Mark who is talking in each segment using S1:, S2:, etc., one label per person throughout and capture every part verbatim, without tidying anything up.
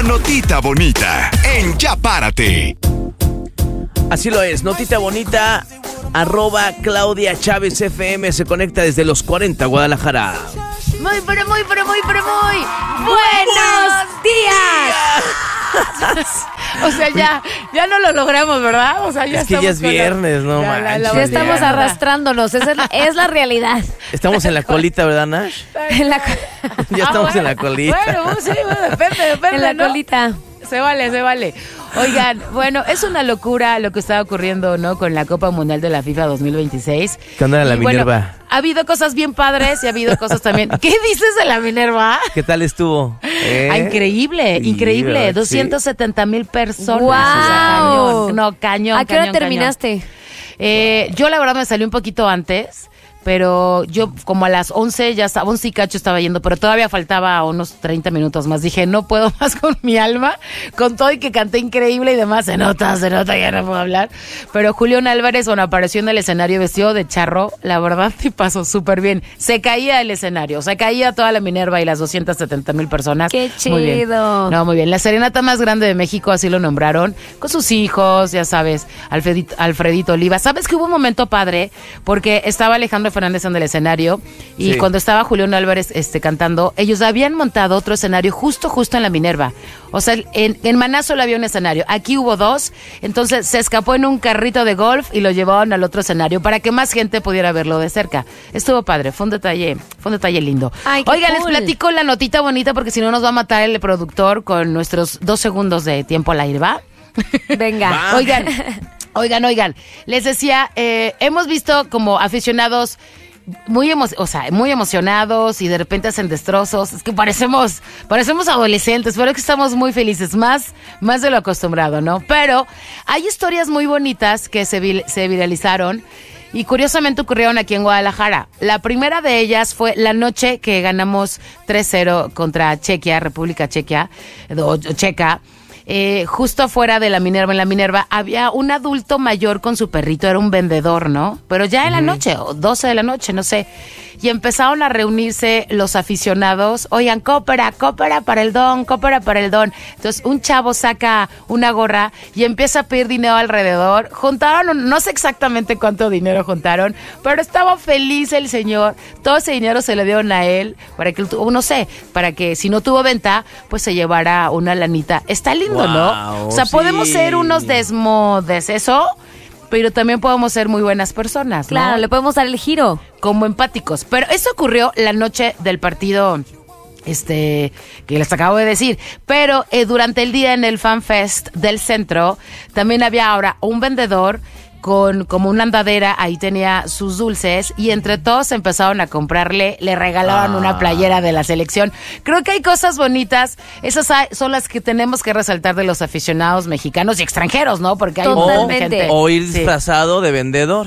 S1: la notita bonita en Ya Párate.
S2: Así lo es, notita bonita, arroba Claudia Chávez F M se conecta desde los cuarenta, Guadalajara.
S3: Muy, pero muy, pero muy, pero muy buenos días. O sea, ya, ya no lo logramos, ¿verdad? O sea, ya
S2: es que ya es viernes,
S3: la,
S2: no
S3: ya,
S2: manches.
S3: la, la
S4: ya estamos arrastrándonos, esa es la, es la realidad.
S2: Estamos en la colita, ¿verdad, Nash?
S4: En la,
S2: ya
S3: ah,
S2: estamos
S3: bueno,
S2: en la colita.
S3: Bueno, sí, bueno, depende, depende,
S4: en la
S3: ¿no?
S4: colita.
S3: Se vale, se vale. Oigan, bueno, es una locura lo que está ocurriendo, ¿no? Con la Copa Mundial de la FIFA dos mil veintiséis.
S2: ¿Qué onda la
S3: Y, bueno,
S2: Minerva?
S3: ha habido cosas bien padres y ha habido cosas también. ¿Qué dices de la Minerva?
S2: ¿Qué tal estuvo? ¿Eh?
S3: Ah, increíble,
S2: Sí,
S3: increíble.
S2: ¿verdad?
S3: doscientas setenta mil personas.
S4: ¡Guau!
S3: O sea, cañón. No, cañón.
S4: ¿A qué hora
S3: cañón,
S4: terminaste?
S3: cañón. Eh, yo la verdad me salí un poquito antes. Pero yo como a las once ya estaba, once y cacho estaba yendo, pero todavía faltaba unos treinta minutos más. Dije, no puedo más con mi alma, con todo y que canté increíble y demás. Se nota, se nota, ya no puedo hablar. Pero Julián Álvarez, bueno, apareció en el escenario vestido de charro, la verdad, y pasó súper bien. Se caía el escenario, se caía toda la Minerva y las doscientas setenta mil personas.
S4: ¡Qué chido!
S3: Muy bien. No, muy bien. La serenata más grande de México, así lo nombraron, con sus hijos, ya sabes, Alfredito, Alfredito Oliva. ¿Sabes que hubo un momento padre? Porque estaba Alejandro Fernández en el escenario y
S2: sí.
S3: Cuando estaba Julián Álvarez este, cantando, ellos habían montado otro escenario justo, justo en la Minerva. O sea, en, en Maná solo había un escenario, aquí hubo dos, entonces se escapó en un carrito de golf y lo llevaron al otro escenario para que más gente pudiera verlo de cerca. Estuvo padre, fue un detalle, fue un detalle lindo.
S4: Ay, qué
S3: Oigan,
S4: cool.
S3: les platico la notita bonita porque si no nos va a matar el productor con nuestros dos segundos de tiempo al aire, ¿va?
S4: Venga.
S2: Va.
S3: Oigan, oigan, oigan, les decía, eh, hemos visto como aficionados muy emo o sea, muy emocionados y de repente hacen destrozos. Es que parecemos, parecemos adolescentes, pero es que estamos muy felices, más, más de lo acostumbrado, ¿no? Pero hay historias muy bonitas que se, vi se viralizaron y curiosamente ocurrieron aquí en Guadalajara. La primera de ellas fue la noche que ganamos tres cero contra Chequia, República Chequia, o Checa. Eh, justo afuera de la Minerva, en la Minerva, había un adulto mayor con su perrito, era un vendedor, ¿no? Pero ya en la noche, o doce de la noche, no sé. Y empezaron a reunirse los aficionados. Oigan, cópera, cópera para el don, cópera para el don. Entonces, un chavo saca una gorra y empieza a pedir dinero alrededor. Juntaron, no sé exactamente cuánto dinero juntaron, pero estaba feliz el señor. Todo ese dinero se le dieron a él para que, no sé, para que si no tuvo venta, pues se llevara una lanita. Está lindo,
S2: Wow,
S3: ¿no? O sea,
S2: sí.
S3: podemos ser unos desmodes, eso, pero también podemos ser muy buenas personas, ¿no?
S4: Claro, le podemos dar el giro.
S3: Como empáticos. Pero eso ocurrió la noche del partido, este, que les acabo de decir. Pero eh, durante el día en el Fan Fest del centro, también había ahora un vendedor con como una andadera, ahí tenía sus dulces y entre todos empezaron a comprarle, le regalaron ah. una playera de la selección. Creo que hay cosas bonitas, esas hay, son las que tenemos que resaltar de los aficionados mexicanos y extranjeros, ¿no? Porque hay un montón de gente.
S2: O ir disfrazado sí. de vendedor.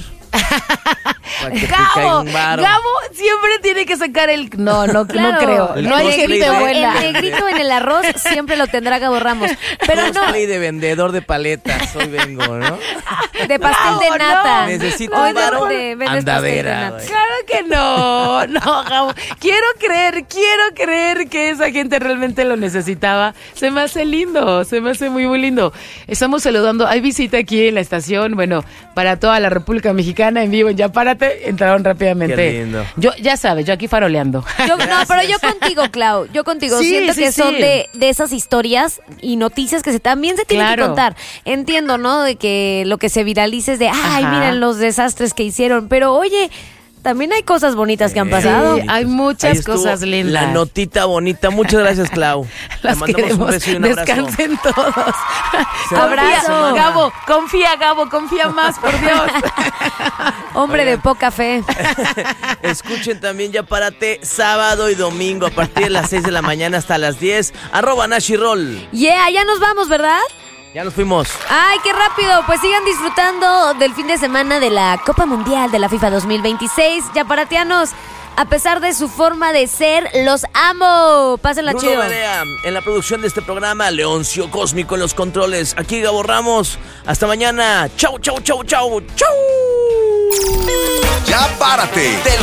S3: Gabo, Gabo siempre tiene que sacar el... No, no,
S4: claro,
S3: no creo.
S2: El
S3: no hay gente
S2: de...
S3: buena.
S4: El negrito en el arroz siempre lo tendrá Gabo Ramos. Pero no.
S2: de vendedor de paletas, hoy vengo, ¿no?
S4: De pastel
S3: no,
S4: de nata.
S3: No.
S2: Necesito
S4: hoy
S2: un varón
S4: de, de
S2: andadera.
S4: De
S3: claro que no. No, Gabo. Quiero creer, quiero creer que esa gente realmente lo necesitaba. Se me hace lindo, se me hace muy, muy lindo. Estamos saludando. Hay visita aquí en la estación. Bueno, para toda la República Mexicana en vivo en Ya Párate, entraron rápidamente.
S2: Qué lindo.
S3: Yo, ya sabes, yo aquí faroleando.
S4: Yo, no, pero yo contigo, Clau, yo contigo.
S3: Sí,
S4: Siento
S3: sí,
S4: que
S3: sí.
S4: son de, de esas historias y noticias que se, también se tienen
S3: Claro.
S4: que contar. Entiendo, ¿no? De que lo que se viralice es de, ay,
S3: Ajá.
S4: miren los desastres que hicieron. Pero oye, también hay cosas bonitas que han pasado.
S3: Sí, hay muchas
S2: Ahí estuvo
S3: cosas lindas.
S2: La notita bonita. Muchas gracias, Clau.
S3: Las
S2: Te mandamos
S3: queremos.
S2: un beso y un abrazo.
S3: Descansen todos.
S2: Se
S3: Abrazo.
S2: va.
S3: Gabo, confía, Gabo, confía más, por Dios.
S4: Hombre
S2: Oigan.
S4: de poca fe.
S2: Escuchen también Ya Párate sábado y domingo a partir de las seis de la mañana hasta las diez. Arroba Nashi Roll.
S4: Yeah, ya nos vamos, ¿verdad?
S2: Ya nos fuimos.
S4: Ay, qué rápido. Pues sigan disfrutando del fin de semana de la Copa Mundial de la FIFA dos mil veintiséis. Yaparatianos, a pesar de su forma de ser, los amo. Pásenla
S2: Bruno
S4: chido.
S2: Barea, en la producción de este programa, Leoncio Cósmico en los controles. Aquí Gabo Ramos. Hasta mañana. Chau, chau, chau, chau, chau.
S1: Ya Párate, te